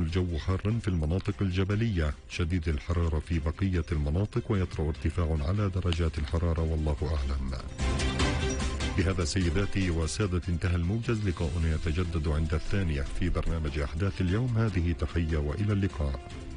الجو حارا في المناطق الجبلية، شديد الحرارة في بقية المناطق، ويطرأ ارتفاع على درجات الحرارة والله أعلم. بهذا سيداتي وسادتي انتهى الموجز. لقاؤنا يتجدد عند 2 في برنامج أحداث اليوم. هذه تحية وإلى اللقاء.